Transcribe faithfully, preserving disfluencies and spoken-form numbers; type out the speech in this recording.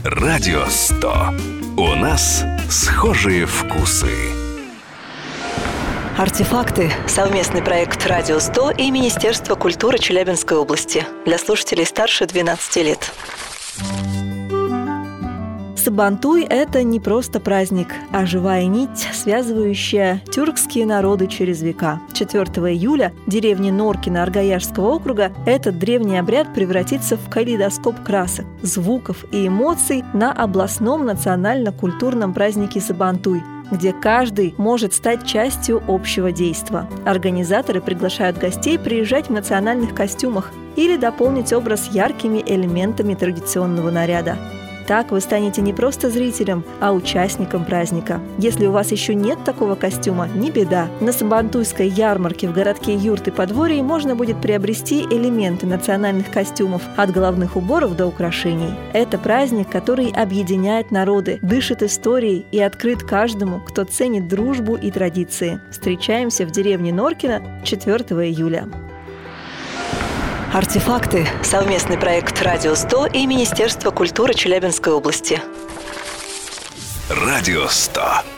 Радио сто. У нас схожие вкусы. Артефакты – совместный проект «Радио сто» и Министерства культуры Челябинской области для слушателей старше двенадцати лет. Сабантуй – это не просто праздник, а живая нить, связывающая тюркские народы через века. четвёртого июля в деревне Норкино Аргаяшского округа этот древний обряд превратится в калейдоскоп красок, звуков и эмоций на областном национально-культурном празднике Сабантуй, где каждый может стать частью общего действа. Организаторы приглашают гостей приезжать в национальных костюмах или дополнить образ яркими элементами традиционного наряда. Так вы станете не просто зрителем, а участником праздника. Если у вас еще нет такого костюма, не беда. На Сабантуйской ярмарке в городке Юрты Подворье можно будет приобрести элементы национальных костюмов от головных уборов до украшений. Это праздник, который объединяет народы, дышит историей и открыт каждому, кто ценит дружбу и традиции. Встречаемся в деревне Норкино четвёртого июля. Артефакты – совместный проект «Радио сто» и Министерства культуры Челябинской области. Радио сто.